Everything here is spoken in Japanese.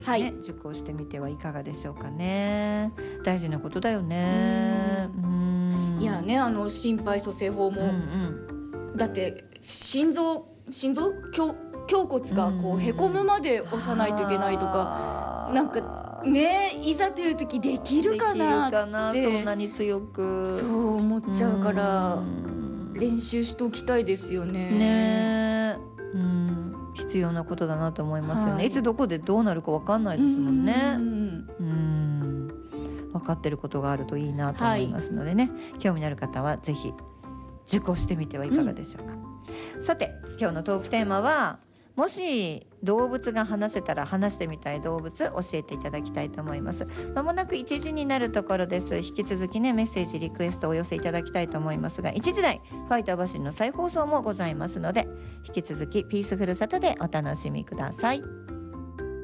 はい、 受講してみてはいかがでしょうかね。大事なことだよね。 いやね、心肺蘇生法も、だって心臓胸骨がこうへこむまで押さないといけないとか、なんかね、いざという時できるかなってそんなに強くそう思っちゃうから練習しておきたいですよね。 必要なことだなと思いますよね。いつどこでどうなるか分かんないですもんね。分かってることがあるといいなと思いますのでね、興味のある方はぜひ受講してみてはいかがでしょうか。さて今日のトークテーマは、もし動物が話せたら話してみたい動物教えていただきたいと思います。まもなく1時になるところです。引き続きね、メッセージリクエストをお寄せいただきたいと思いますが、1時台ファイターバシンの再放送もございますので、引き続きピースフルサタでお楽しみください。